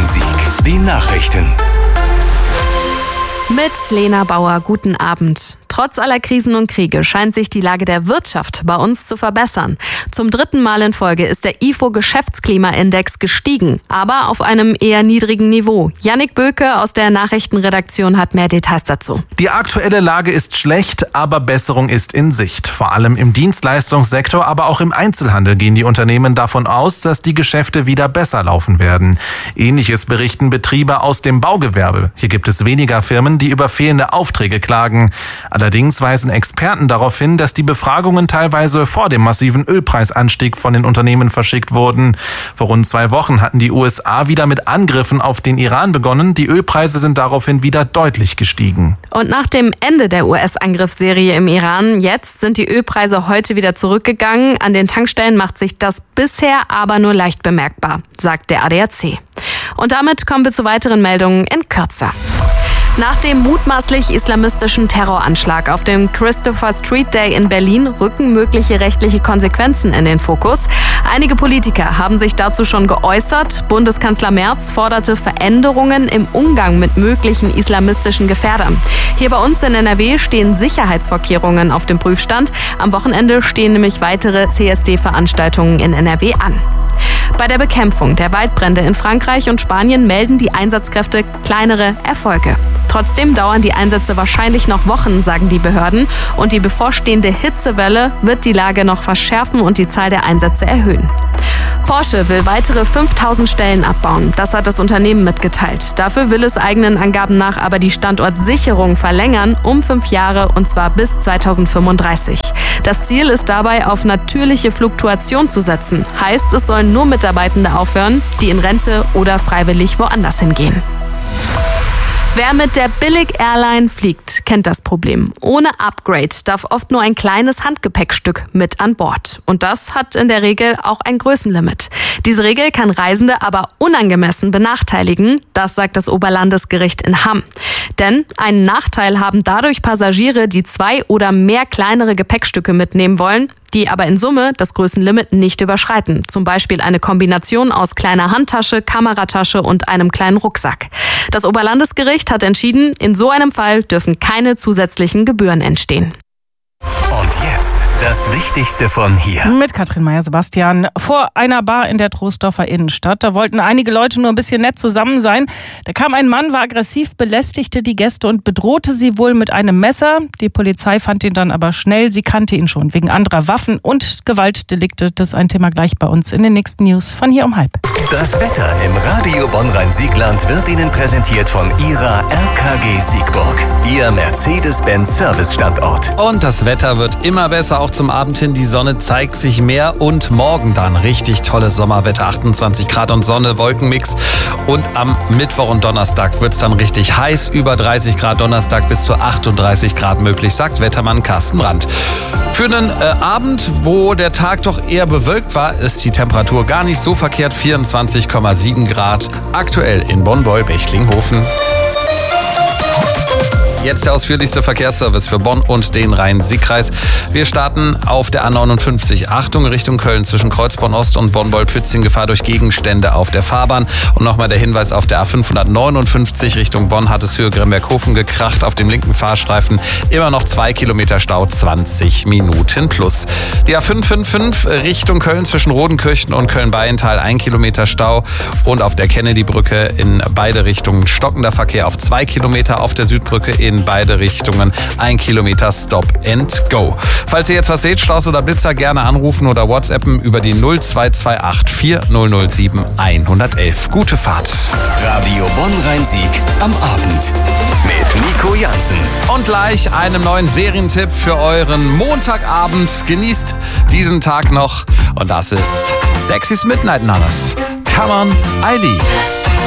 Bonn-Rhein-Sieg. Die Nachrichten. Mit Lena Bauer, guten Abend. Trotz aller Krisen und Kriege scheint sich die Lage der Wirtschaft bei uns zu verbessern. Zum 3. Mal in Folge ist der IFO-Geschäftsklimaindex gestiegen, aber auf einem eher niedrigen Niveau. Yannick Böke aus der Nachrichtenredaktion hat mehr Details dazu. Die aktuelle Lage ist schlecht, aber Besserung ist in Sicht. Vor allem im Dienstleistungssektor, aber auch im Einzelhandel gehen die Unternehmen davon aus, dass die Geschäfte wieder besser laufen werden. Ähnliches berichten Betriebe aus dem Baugewerbe. Hier gibt es weniger Firmen, die über fehlende Aufträge klagen. Allerdings weisen Experten darauf hin, dass die Befragungen teilweise vor dem massiven Ölpreisanstieg von den Unternehmen verschickt wurden. Vor rund 2 Wochen hatten die USA wieder mit Angriffen auf den Iran begonnen. Die Ölpreise sind daraufhin wieder deutlich gestiegen. Und nach dem Ende der US-Angriffsserie im Iran, jetzt sind die Ölpreise heute wieder zurückgegangen. An den Tankstellen macht sich das bisher aber nur leicht bemerkbar, sagt der ADAC. Und damit kommen wir zu weiteren Meldungen in Kürze. Nach dem mutmaßlich islamistischen Terroranschlag auf dem Christopher Street Day in Berlin rücken mögliche rechtliche Konsequenzen in den Fokus. Einige Politiker haben sich dazu schon geäußert. Bundeskanzler Merz forderte Veränderungen im Umgang mit möglichen islamistischen Gefährdern. Hier bei uns in NRW stehen Sicherheitsvorkehrungen auf dem Prüfstand. Am Wochenende stehen nämlich weitere CSD-Veranstaltungen in NRW an. Bei der Bekämpfung der Waldbrände in Frankreich und Spanien melden die Einsatzkräfte kleinere Erfolge. Trotzdem dauern die Einsätze wahrscheinlich noch Wochen, sagen die Behörden. Und die bevorstehende Hitzewelle wird die Lage noch verschärfen und die Zahl der Einsätze erhöhen. Porsche will weitere 5000 Stellen abbauen. Das hat das Unternehmen mitgeteilt. Dafür will es eigenen Angaben nach aber die Standortsicherung verlängern um 5 Jahre und zwar bis 2035. Das Ziel ist dabei, auf natürliche Fluktuation zu setzen. Heißt, es sollen nur Mitarbeitende aufhören, die in Rente oder freiwillig woanders hingehen. Wer mit der Billig-Airline fliegt, kennt das Problem. Ohne Upgrade darf oft nur ein kleines Handgepäckstück mit an Bord. Und das hat in der Regel auch ein Größenlimit. Diese Regel kann Reisende aber unangemessen benachteiligen. Das sagt das Oberlandesgericht in Hamm. Denn einen Nachteil haben dadurch Passagiere, die 2 oder mehr kleinere Gepäckstücke mitnehmen wollen, die aber in Summe das Größenlimit nicht überschreiten. Zum Beispiel eine Kombination aus kleiner Handtasche, Kameratasche und einem kleinen Rucksack. Das Oberlandesgericht hat entschieden, in so einem Fall dürfen keine zusätzlichen Gebühren entstehen. Und jetzt das Wichtigste von hier. Mit Katrin Meyer-Sebastian. Vor einer Bar in der Troisdorfer Innenstadt. Da wollten einige Leute nur ein bisschen nett zusammen sein. Da kam ein Mann, war aggressiv, belästigte die Gäste und bedrohte sie wohl mit einem Messer. Die Polizei fand ihn dann aber schnell. Sie kannte ihn schon wegen anderer Waffen und Gewaltdelikte. Das ist ein Thema gleich bei uns in den nächsten News von hier um 12:30. Das Wetter im Radio Bonn-Rhein-Siegland wird Ihnen präsentiert von Ihrer RKG Siegburg. Ihr Mercedes-Benz Service-Standort. Und das Wetter wird immer besser, auch zum Abend hin. Die Sonne zeigt sich mehr und morgen dann richtig tolles Sommerwetter. 28 Grad und Sonne, Wolkenmix. Und am Mittwoch und Donnerstag wird es dann richtig heiß. Über 30 Grad Donnerstag bis zu 38 Grad möglich, sagt Wettermann Carsten Brandt. Für einen Abend, wo der Tag doch eher bewölkt war, ist die Temperatur gar nicht so verkehrt. 24,7 Grad aktuell in Bonn-Beul-Bechtlinghofen. Jetzt der ausführlichste Verkehrsservice für Bonn und den Rhein-Sieg-Kreis. Wir starten auf der A59. Achtung, Richtung Köln zwischen Kreuzborn-Ost und Bonn-Beul-Pützing. Gefahr durch Gegenstände auf der Fahrbahn. Und nochmal der Hinweis auf der A559 Richtung Bonn hat es für Grimberghofen gekracht. Auf dem linken Fahrstreifen immer noch 2 Kilometer Stau, 20 Minuten plus. Die A555 Richtung Köln zwischen Rodenkirchen und Köln-Beienthal 1 Kilometer Stau. Und auf der Kennedy-Brücke in beide Richtungen stockender Verkehr auf 2 Kilometer. Auf der Südbrücke in beide Richtungen 1 Kilometer Stop and Go. Falls ihr jetzt was seht, Staus oder Blitzer, gerne anrufen oder WhatsAppen über die 0228 4007 111. Gute Fahrt. Radio Bonn-Rhein-Sieg am Abend mit Nico Jansen. Und gleich einem neuen Serientipp für euren Montagabend. Genießt diesen Tag noch. Und das ist Dexys Midnight Numbers. Come on, Eileen.